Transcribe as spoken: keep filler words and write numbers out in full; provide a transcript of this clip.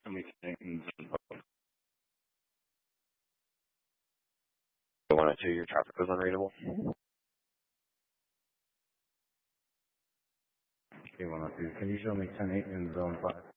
Show me ten eight in zone five. one oh two, your traffic was unreadable. Okay, one oh two. Can you show me ten eight in zone five?